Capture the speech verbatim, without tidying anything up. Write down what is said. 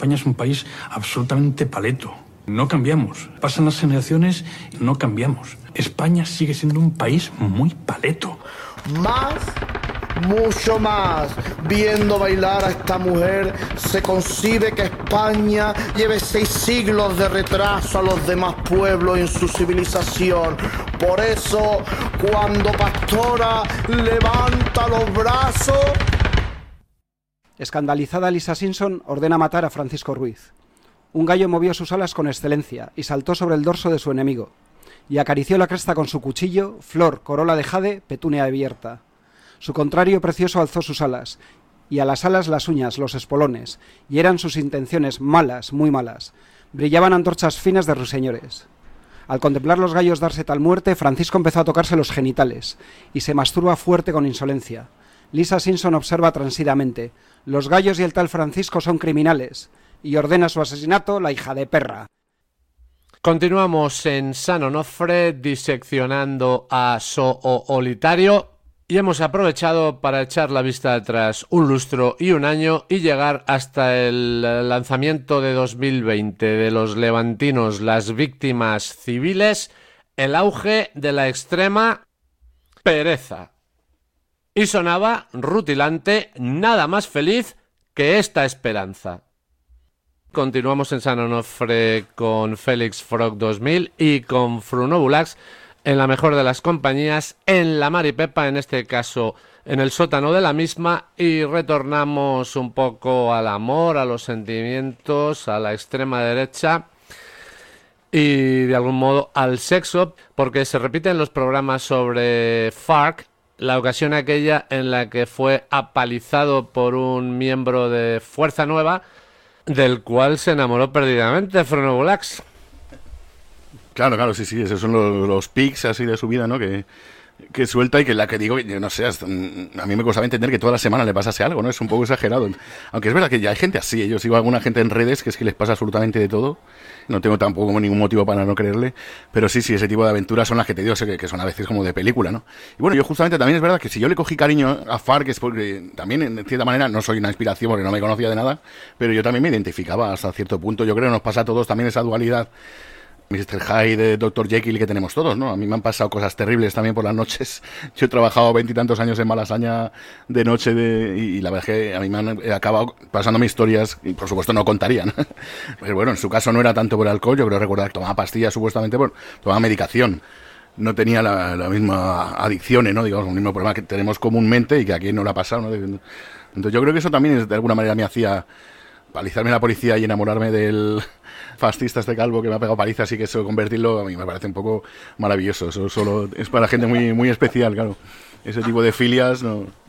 España es un país absolutamente paleto. No cambiamos. Pasan las generaciones y no cambiamos. España sigue siendo un país muy paleto. Más, mucho más. Viendo bailar a esta mujer, se concibe que España lleve seis siglos de retraso a los demás pueblos en su civilización. Por eso, cuando Pastora levanta los brazos... Escandalizada, Lisa Simpson ordena matar a Francisco Ruiz. Un gallo movió sus alas con excelencia y saltó sobre el dorso de su enemigo, y acarició la cresta con su cuchillo, flor, corola de jade, petunia abierta. Su contrario precioso alzó sus alas, y a las alas las uñas, los espolones, y eran sus intenciones malas, muy malas. Brillaban antorchas finas de ruiseñores. Al contemplar los gallos darse tal muerte, Francisco empezó a tocarse los genitales, y se masturba fuerte con insolencia. Lisa Simpson observa transidamente: los gallos y el tal Francisco son criminales, y ordena su asesinato la hija de perra. Continuamos en San Onofre diseccionando a Soolitario y hemos aprovechado para echar la vista atrás un lustro y un año y llegar hasta el lanzamiento de dos mil veinte de los levantinos, las víctimas civiles, el auge de la extrema pereza. Y sonaba rutilante, nada más feliz que esta esperanza. Continuamos en San Onofre con Félix Frog dos mil y con Frunobulax en la mejor de las compañías, en la Maripepa, en este caso en el sótano de la misma, y retornamos un poco al amor, a los sentimientos, a la extrema derecha y de algún modo al sexo, porque se repiten los programas sobre FARC, la ocasión aquella en la que fue apalizado por un miembro de Fuerza Nueva, del cual se enamoró perdidamente Frunobulax. Claro, claro, sí, sí, esos son los, los pics así de su vida, ¿no? Que, que suelta y que la que digo, yo no sé, hasta, a mí me costaba entender que toda la semana le pasase algo, ¿no? Es un poco exagerado. Aunque es verdad que ya hay gente así, yo sigo a alguna gente en redes que es que les pasa absolutamente de todo. No tengo tampoco ningún motivo para no creerle, pero sí, sí, ese tipo de aventuras son las que te digo, que, que son a veces como de película, ¿no? Y bueno, yo justamente también es verdad que si yo le cogí cariño a FARC es porque también, en cierta manera, no soy una inspiración porque no me conocía de nada, pero yo también me identificaba hasta cierto punto. Yo creo que nos pasa a todos también esa dualidad mister Hyde, doctor Jekyll que tenemos todos, ¿no? A mí me han pasado cosas terribles también por las noches. Yo he trabajado veintitantos años en Malasaña de noche de, y, y la verdad es que a mí me han he acabado pasándome historias y por supuesto no contarían. Pero bueno, en su caso no era tanto por alcohol, yo creo recordar que tomaba pastillas supuestamente por tomaba medicación. No tenía la, la misma adicciones, ¿no? Digamos, el mismo problema que tenemos comúnmente y que aquí no le ha pasado, ¿no? Entonces yo creo que eso también es, de alguna manera me hacía palizarme la policía y enamorarme del fascista este calvo que me ha pegado palizas, y que eso convertirlo a mí me parece un poco maravilloso. Eso solo es para gente muy muy especial, claro. Ese tipo de filias no.